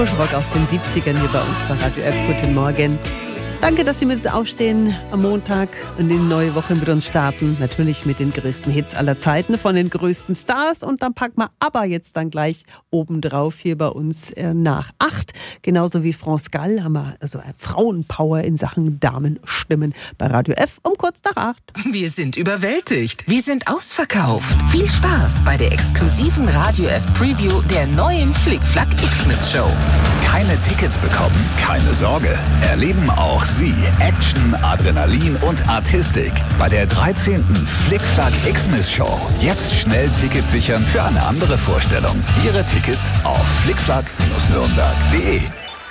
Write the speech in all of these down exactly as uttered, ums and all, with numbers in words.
Pushrock aus den siebzigern hier bei uns bei Radio F. Guten Morgen. Danke, dass Sie mit uns aufstehen am Montag und die neue Woche mit uns starten. Natürlich mit den größten Hits aller Zeiten von den größten Stars. Und dann packen wir aber jetzt dann gleich obendrauf hier bei uns äh, nach acht. Genauso wie France Gall haben wir also Frauenpower in Sachen Damenstimmen bei Radio F um kurz nach acht. Wir sind überwältigt. Wir sind ausverkauft. Viel Spaß bei der exklusiven Radio F Preview der neuen Flickflack Xmas Show. Keine Tickets bekommen? Keine Sorge. Erleben auch Sie Action, Adrenalin und Artistik bei der dreizehnten Flickflack Xmas Show. Jetzt schnell Tickets sichern für eine andere Vorstellung. Ihre Tickets auf flickflack Nürnberg punkt de.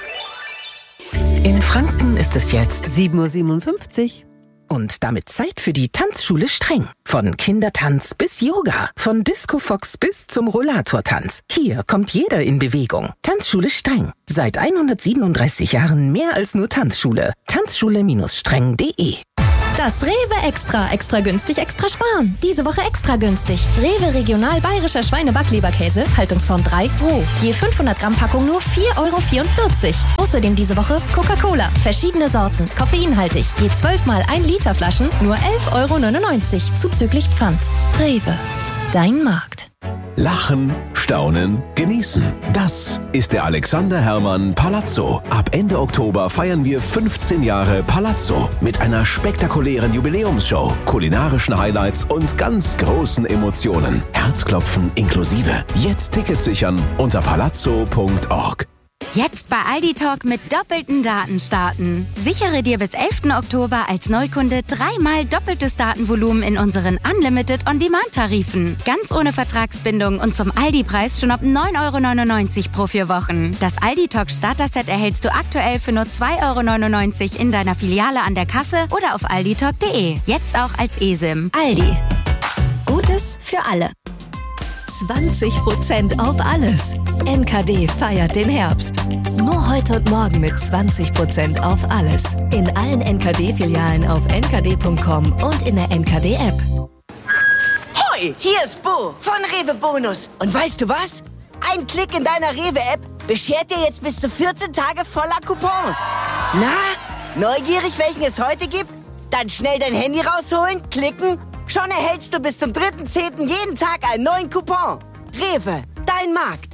In Franken ist es jetzt sieben Uhr siebenundfünfzig. Und damit Zeit für die Tanzschule Streng. Von Kindertanz bis Yoga, von Disco Fox bis zum Rollatortanz. Hier kommt jeder in Bewegung. Tanzschule Streng. Seit hundertsiebenunddreißig Jahren mehr als nur Tanzschule. Tanzschule Streng punkt de. Das Rewe Extra. Extra günstig, extra sparen. Diese Woche extra günstig. Rewe Regional Bayerischer Schweine-Backleberkäse, Haltungsform drei, roh. Je fünfhundert Gramm Packung nur vier Euro vierundvierzig. Außerdem diese Woche Coca-Cola. Verschiedene Sorten, koffeinhaltig. Je zwölf mal ein Liter Flaschen, nur elf Euro neunundneunzig. Zuzüglich Pfand. Rewe. Dein Markt. Lachen, staunen, genießen. Das ist der Alexander Herrmann Palazzo. Ab Ende Oktober feiern wir fünfzehn Jahre Palazzo mit einer spektakulären Jubiläumsshow, kulinarischen Highlights und ganz großen Emotionen. Herzklopfen inklusive. Jetzt Tickets sichern unter palazzo punkt org. Jetzt bei Aldi Talk mit doppelten Daten starten. Sichere dir bis elften Oktober als Neukunde dreimal doppeltes Datenvolumen in unseren Unlimited On-Demand-Tarifen. Ganz ohne Vertragsbindung und zum Aldi-Preis schon ab neun Euro neunundneunzig pro vier Wochen. Das Aldi Talk Starter-Set erhältst du aktuell für nur zwei Euro neunundneunzig in deiner Filiale an der Kasse oder auf aldi talk punkt de. Jetzt auch als eSIM. Aldi. Gutes für alle. zwanzig Prozent auf alles. N K D feiert den Herbst. Nur heute und morgen mit zwanzig Prozent auf alles. In allen N K D-Filialen auf n k d punkt com und in der N K D-App. Hoi, hier ist Bo von Rewe Bonus. Und weißt du was? Ein Klick in deiner Rewe-App beschert dir jetzt bis zu vierzehn Tage voller Coupons. Na, neugierig, welchen es heute gibt? Dann schnell dein Handy rausholen, klicken. Schon erhältst du bis zum dritten zehnten jeden Tag einen neuen Coupon. Rewe, dein Markt.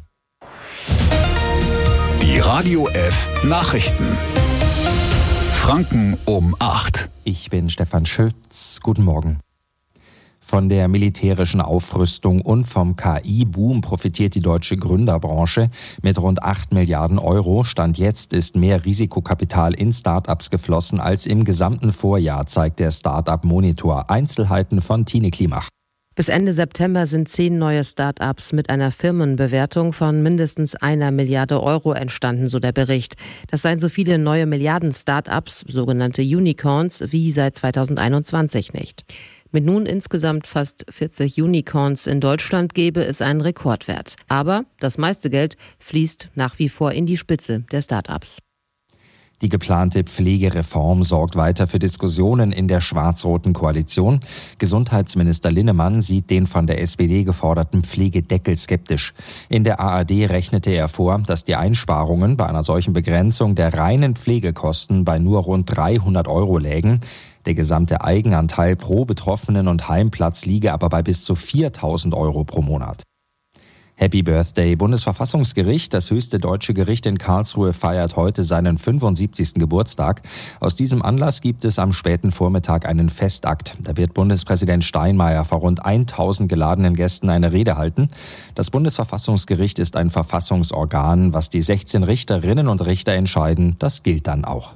Die Radio F Nachrichten. Franken um acht. Ich bin Stefan Schütz. Guten Morgen. Von der militärischen Aufrüstung und vom K I-Boom profitiert die deutsche Gründerbranche. Mit rund acht Milliarden Euro. Stand jetzt ist mehr Risikokapital in Start-ups geflossen als im gesamten Vorjahr, zeigt der Start-up-Monitor. Einzelheiten von Tine Klimach. Bis Ende September sind zehn neue Start-ups mit einer Firmenbewertung von mindestens einer Milliarde Euro entstanden, so der Bericht. Das seien so viele neue Milliarden-Start-ups, sogenannte Unicorns, wie seit zweitausendeinundzwanzig nicht. Mit nun insgesamt fast vierzig Unicorns in Deutschland gäbe es einen Rekordwert. Aber das meiste Geld fließt nach wie vor in die Spitze der Start-ups. Die geplante Pflegereform sorgt weiter für Diskussionen in der schwarz-roten Koalition. Gesundheitsminister Linnemann sieht den von der S P D geforderten Pflegedeckel skeptisch. In der A R D rechnete er vor, dass die Einsparungen bei einer solchen Begrenzung der reinen Pflegekosten bei nur rund dreihundert Euro lägen. Der gesamte Eigenanteil pro Betroffenen und Heimplatz liege aber bei bis zu viertausend Euro pro Monat. Happy Birthday, Bundesverfassungsgericht. Das höchste deutsche Gericht in Karlsruhe feiert heute seinen fünfundsiebzigsten Geburtstag. Aus diesem Anlass gibt es am späten Vormittag einen Festakt. Da wird Bundespräsident Steinmeier vor rund tausend geladenen Gästen eine Rede halten. Das Bundesverfassungsgericht ist ein Verfassungsorgan. Was die sechzehn Richterinnen und Richter entscheiden, das gilt dann auch.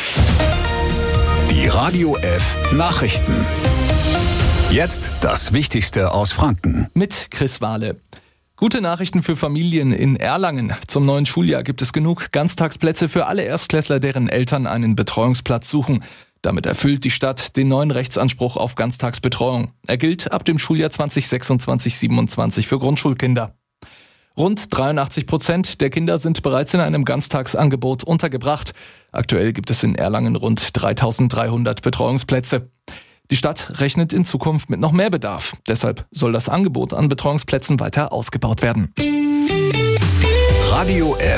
Die Radio F Nachrichten. Jetzt das Wichtigste aus Franken. Mit Chris Wahle. Gute Nachrichten für Familien in Erlangen. Zum neuen Schuljahr gibt es genug Ganztagsplätze für alle Erstklässler, deren Eltern einen Betreuungsplatz suchen. Damit erfüllt die Stadt den neuen Rechtsanspruch auf Ganztagsbetreuung. Er gilt ab dem Schuljahr zwanzig sechsundzwanzig siebenundzwanzig für Grundschulkinder. Rund dreiundachtzig Prozent der Kinder sind bereits in einem Ganztagsangebot untergebracht. Aktuell gibt es in Erlangen rund dreitausenddreihundert Betreuungsplätze. Die Stadt rechnet in Zukunft mit noch mehr Bedarf. Deshalb soll das Angebot an Betreuungsplätzen weiter ausgebaut werden. Radio F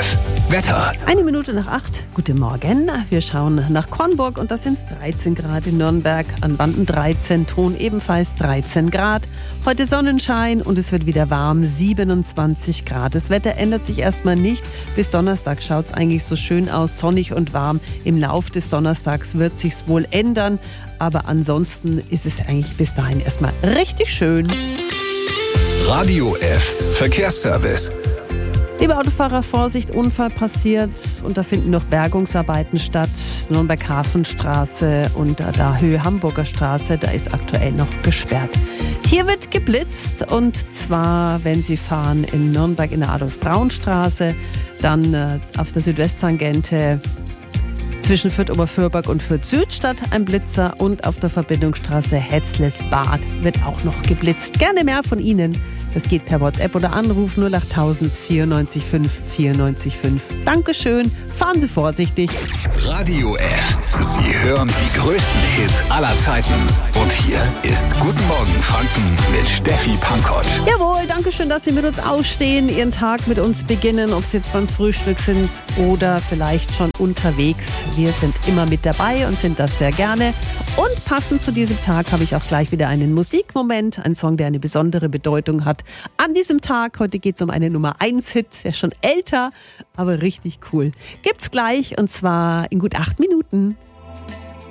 Wetter. Eine Minute nach acht. Guten Morgen. Wir schauen nach Kornburg und das sind dreizehn Grad in Nürnberg. An Wanden dreizehn, Thon ebenfalls dreizehn Grad. Heute Sonnenschein und es wird wieder warm, siebenundzwanzig Grad. Das Wetter ändert sich erstmal nicht. Bis Donnerstag schaut es eigentlich so schön aus, sonnig und warm. Im Lauf des Donnerstags wird sich's wohl ändern. Aber ansonsten ist es eigentlich bis dahin erstmal richtig schön. Radio F. Verkehrsservice. Liebe Autofahrer, Vorsicht, Unfall passiert und da finden noch Bergungsarbeiten statt. Nürnberg-Hafenstraße und da Höhe Hamburger Straße, da ist aktuell noch gesperrt. Hier wird geblitzt und zwar, wenn Sie fahren in Nürnberg in der Adolf-Braun-Straße, dann äh, auf der Südwesttangente zwischen Fürth-Oberfürberg und Fürth-Südstadt ein Blitzer und auf der Verbindungsstraße Hetzles-Bad wird auch noch geblitzt. Gerne mehr von Ihnen. Das geht per WhatsApp oder Anruf null acht null null vierundneunzig fünf vierundneunzig fünf. Dankeschön, fahren Sie vorsichtig. Radio F. Sie hören die größten Hits aller Zeiten. Und hier ist Guten Morgen Franken mit Steffi Pankott. Jawohl, Dankeschön, dass Sie mit uns aufstehen, Ihren Tag mit uns beginnen, ob Sie jetzt beim Frühstück sind oder vielleicht schon unterwegs. Wir sind immer mit dabei und sind das sehr gerne. Und passend zu diesem Tag habe ich auch gleich wieder einen Musikmoment, einen Song, der eine besondere Bedeutung hat. An diesem Tag, heute geht es um einen Nummer eins Hit, der ist schon älter, aber richtig cool. Gibt's gleich und zwar in gut acht Minuten.